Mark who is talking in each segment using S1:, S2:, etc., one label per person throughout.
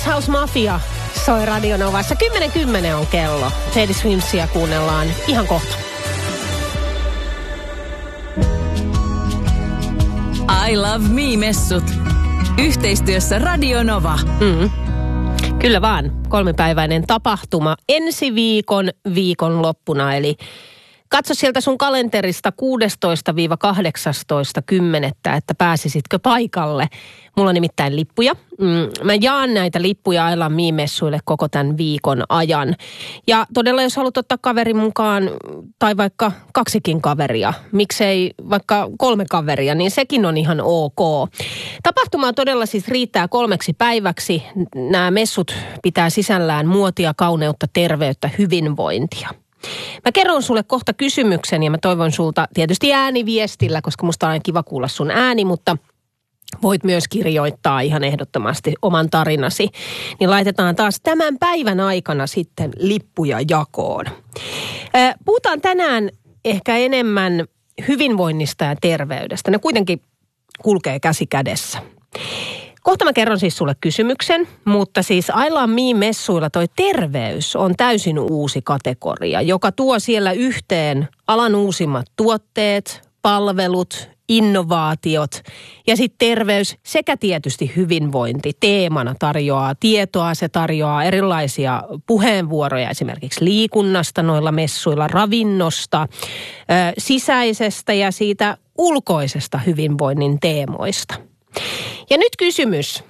S1: Swedish House Mafia soi Radio Novassa. 10:10 on kello. Teddy Swimsia kuunnellaan ihan kohta.
S2: I Love Me-messut. Yhteistyössä Radio Nova.
S1: Kyllä vaan. 3-päiväinen tapahtuma ensi viikonloppuna. Eli katso sieltä sun kalenterista 16-18.10, että pääsisitkö paikalle. Mulla on nimittäin lippuja. Mä jaan näitä lippuja I Love Me-messuille koko tämän viikon ajan. Ja todella, jos haluat ottaa kaverin mukaan, tai vaikka 2 kaveria, miksei vaikka 3 kaveria, niin sekin on ihan ok. Tapahtumaa todella siis riittää 3 päiväksi. Nämä messut pitää sisällään muotia, kauneutta, terveyttä, hyvinvointia. Mä kerron sulle kohta kysymyksen ja mä toivon sulta tietysti ääniviestillä, koska musta on aina kiva kuulla sun ääni, mutta voit myös kirjoittaa ihan ehdottomasti oman tarinasi. Niin laitetaan taas tämän päivän aikana sitten lippuja jakoon. Puhutaan tänään ehkä enemmän hyvinvoinnista ja terveydestä. Ne kuitenkin kulkee käsi kädessä. Kohta mä kerron siis sulle kysymyksen, mutta siis I Love Me-messuilla toi terveys on täysin uusi kategoria, joka tuo siellä yhteen alan uusimmat tuotteet, palvelut, innovaatiot ja sitten terveys sekä tietysti hyvinvointi teemana tarjoaa tietoa. Se tarjoaa erilaisia puheenvuoroja esimerkiksi liikunnasta noilla messuilla, ravinnosta, sisäisestä ja siitä ulkoisesta hyvinvoinnin teemoista. Ja nyt kysymys,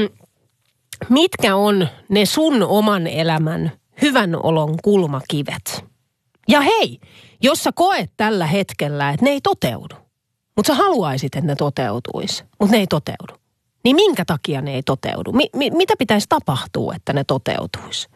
S1: mitkä on ne sun oman elämän hyvän olon kulmakivet? Ja hei, jos sä koet tällä hetkellä, että ne ei toteudu, mutta sä haluaisit, että ne toteutuisi, mutta ne ei toteudu, niin minkä takia ne ei toteudu? Mitä pitäisi tapahtua, että ne toteutuisi?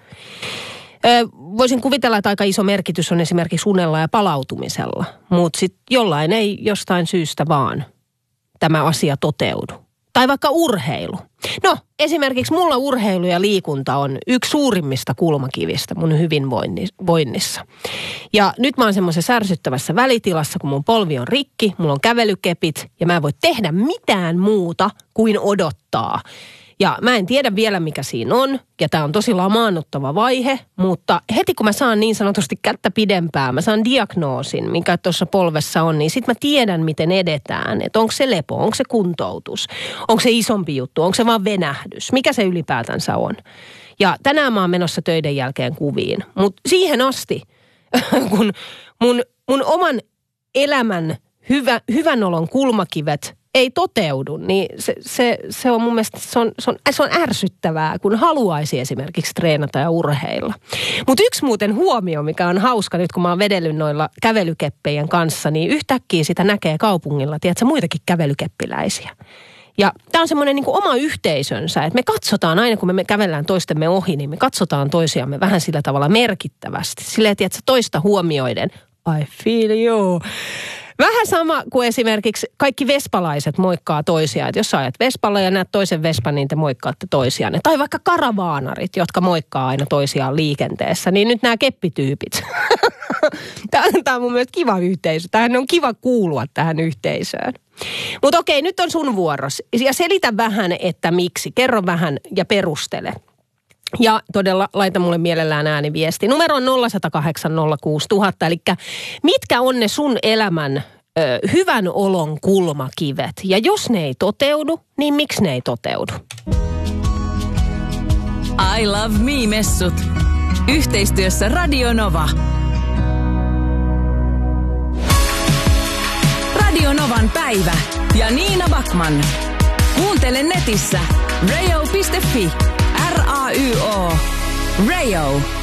S1: Voisin kuvitella, että aika iso merkitys on esimerkiksi unella ja palautumisella, mutta sitten jollain ei jostain syystä vaan tämä asia toteudu. Tai vaikka urheilu. No, esimerkiksi mulla urheilu ja liikunta on yksi suurimmista kulmakivistä mun hyvinvoinnissa. Ja nyt mä oon semmoisessa ärsyttävässä välitilassa, kun mun polvi on rikki, mulla on kävelykepit ja mä en voi tehdä mitään muuta kuin odottaa. Ja mä en tiedä vielä, mikä siinä on, ja tää on tosi lamaannuttava vaihe, mutta heti kun mä saan niin sanotusti kättä pidempään, mä saan diagnoosin, mikä tuossa polvessa on, niin sit mä tiedän, miten edetään. Että onko se lepo, onko se kuntoutus, onko se isompi juttu, onko se vaan venähdys, mikä se ylipäätänsä on. Ja tänään mä oon menossa töiden jälkeen kuviin, mutta siihen asti, kun mun oman elämän hyvän olon kulmakivet ei toteudu, niin se on mun mielestä, se on ärsyttävää, kun haluaisi esimerkiksi treenata ja urheilla. Mutta yksi muuten huomio, mikä on hauska nyt, kun mä oon vedellyt noilla kävelykeppejen kanssa, niin yhtäkkiä sitä näkee kaupungilla, tiedätkö, muitakin kävelykeppiläisiä. Ja tää on semmoinen niin kuin oma yhteisönsä, että me katsotaan aina, kun me kävellään toistemme ohi, niin me katsotaan toisiamme vähän sillä tavalla merkittävästi. Silleen, tiedätkö, toista huomioiden, I feel you. Vähän sama kuin esimerkiksi kaikki vespalaiset moikkaa toisiaan. Että jos sä ajat vespalla ja näet toisen vespan, niin te moikkaatte toisiaan. Tai vaikka karavaanarit, jotka moikkaa aina toisiaan liikenteessä. Niin nyt nämä keppityypit. Tämä on mun mielestä kiva yhteisö. Tähän on kiva kuulua tähän yhteisöön. Mutta okei, nyt on sun vuoros. Ja selitä vähän, että miksi. Kerro vähän ja perustele. Ja todella laita mulle mielellään ääniviesti. Numero on 0108 06000. Eli mitkä on ne sun elämän hyvän olon kulmakivet? Ja jos ne ei toteudu, niin miksi ne ei toteudu?
S2: I Love Me-messut. Yhteistyössä Radio Nova. Radio Novan päivä ja Niina Backman. Kuuntele netissä rayo.fi. RAYO. Rayo.